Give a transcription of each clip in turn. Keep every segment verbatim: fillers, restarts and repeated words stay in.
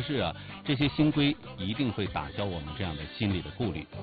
合适啊，这些新规一定会打消我们这样的心理的顾虑。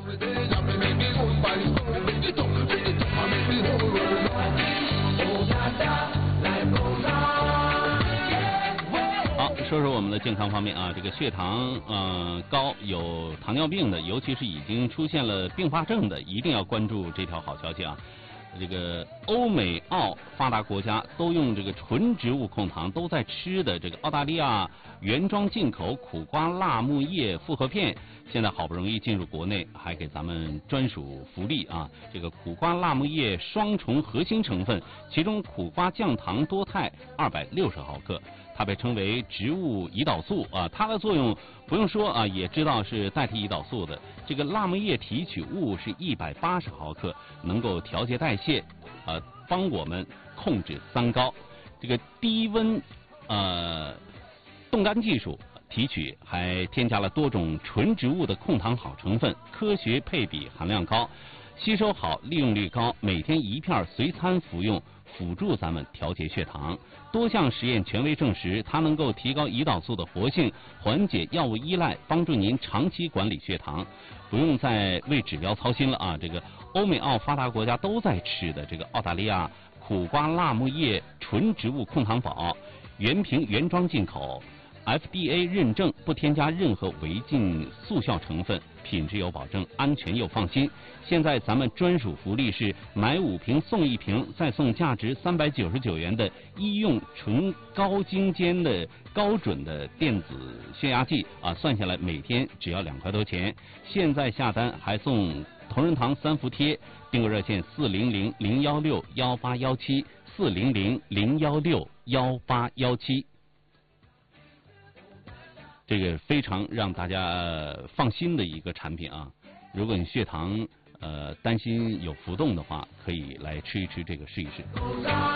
好，说说我们的健康方面啊，这个血糖呃高，有糖尿病的，尤其是已经出现了并发症的，一定要关注这条好消息啊。这个欧美澳发达国家都用这个纯植物控糖，都在吃的这个澳大利亚原装进口苦瓜辣木叶复合片，现在好不容易进入国内，还给咱们专属福利啊！这个苦瓜辣木叶双重核心成分，其中苦瓜降糖多肽二百六十毫克。它被称为植物胰岛素啊，它的作用不用说啊，也知道是代替胰岛素的。这个辣木叶提取物是一百八十毫克，能够调节代谢，呃，帮我们控制三高。这个低温呃冻干技术提取，还添加了多种纯植物的控糖好成分，科学配比含量高，吸收好，利用率高，每天一片随餐服用，辅助咱们调节血糖。多项实验权威证实，它能够提高胰岛素的活性，缓解药物依赖，帮助您长期管理血糖，不用再为指标操心了啊！这个欧美澳发达国家都在吃的这个澳大利亚苦瓜辣木叶纯植物控糖宝，原瓶原装进口。F D A 认证，不添加任何违禁速效成分，品质有保证，安全又放心。现在咱们专属福利是买五瓶送一瓶，再送价值三百九十九元的医用纯高精尖的高准的电子血压计啊，算下来每天只要两块多钱。现在下单还送同仁堂三伏贴，订购热线四零零零幺六幺八幺七四零零零幺六幺八幺七。这个非常让大家放心的一个产品啊！如果你血糖呃担心有浮动的话，可以来吃一吃这个，试一试。